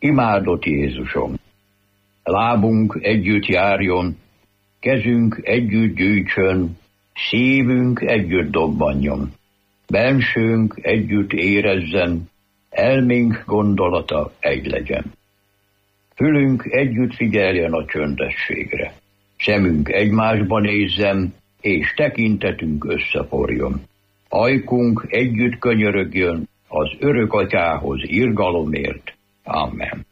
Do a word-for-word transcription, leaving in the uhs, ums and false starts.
Imádott Jézusom! Lábunk együtt járjon, kezünk együtt gyűjtsön, szívünk együtt dobbanjon, bensőnk együtt érezzen, elménk gondolata egy legyen. Fülünk együtt figyeljen a csöndességre, szemünk egymásba nézzen, és tekintetünk összeforjon. Ajkunk együtt könyörögjön az örök atyához irgalomért. Amen.